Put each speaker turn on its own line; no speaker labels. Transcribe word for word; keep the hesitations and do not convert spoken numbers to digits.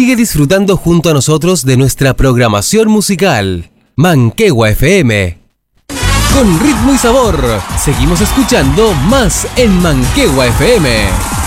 Sigue disfrutando junto a nosotros de nuestra programación musical. Manquehue F M. Con ritmo y sabor, seguimos escuchando más en Manquehue F M.